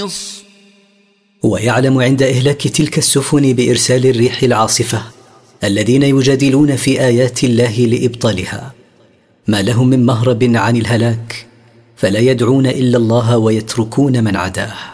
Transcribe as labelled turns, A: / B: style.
A: ويعلم عند إهلاك تلك السفن بإرسال الريح العاصفة الذين يجادلون في آيات الله لإبطالها ما لهم من مهرب عن الهلاك، فلا يدعون إلا الله ويتركون من عداه.